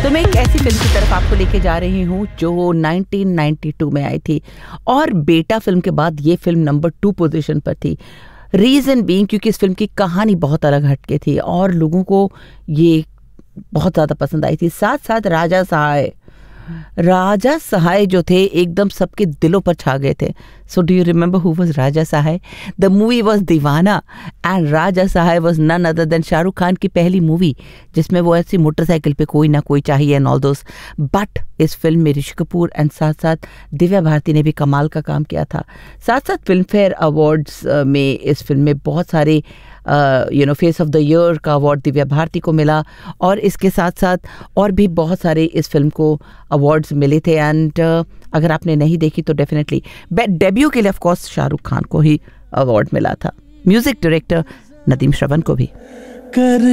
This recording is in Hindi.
तो मैं एक ऐसी फिल्म की तरफ आपको लेके जा रही हूँ जो 1992 में आई थी और बेटा फिल्म के बाद ये फिल्म नंबर 2 पोजीशन पर थी। रीज़न बीइंग क्योंकि इस फिल्म की कहानी बहुत अलग हटके थी और लोगों को ये बहुत ज़्यादा पसंद आई थी। साथ साथ राजा सहाय जो थे एकदम सबके दिलों पर छा गए थे। So do you remember who was Raja Sahay? The movie was दीवाना and Raja Sahay was none other than Shahrukh Khan की पहली मूवी जिसमें वो ऐसी मोटरसाइकिल पे कोई ना कोई चाहिए एंड ऑल दोस। बट इस फिल्म में ऋषि कपूर एंड साथ साथ दिव्या भारती ने भी कमाल का काम किया था। साथ साथ फिल्म फेयर अवार्ड्स में इस फिल्म में बहुत सारे फेस ऑफ द ईयर का अवार्ड दिव्या भारती को मिला और इसके साथ साथ और भी बहुत सारे इस फिल्म को अवार्ड्स मिले थे। एंड अगर आपने नहीं देखी तो डेफिनेटली डेब्यू के लिए ऑफ कोर्स शाहरुख खान को ही अवार्ड मिला था, म्यूजिक डायरेक्टर नदीम श्रवण को भी।